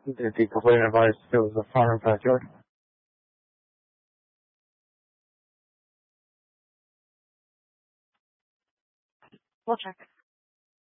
Did the complainant advise it was a farm backyard? We'll check.